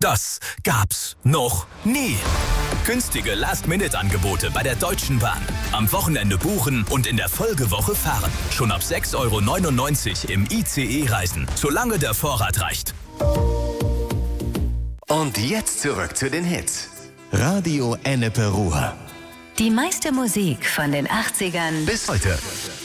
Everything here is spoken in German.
Das gab's noch nie. Günstige Last-Minute-Angebote bei der Deutschen Bahn. Am Wochenende buchen und in der Folgewoche fahren. Schon ab 6,99 € im ICE reisen, solange der Vorrat reicht. Und jetzt zurück zu den Hits. Radio Ennepe Ruhr. Die meiste Musik von den 80ern bis heute.